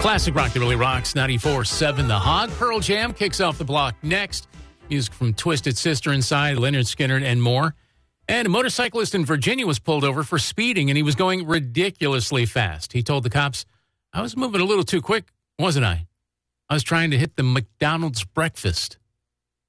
Classic rock that really rocks. 94.7 The Hog. Pearl Jam kicks off the block next. Music from Twisted Sister Inside, Leonard Skinner, and more. And a motorcyclist in Virginia was pulled over for speeding, and he was going ridiculously fast. He told the cops, "I was moving a little too quick, wasn't I? I was trying to hit the McDonald's breakfast."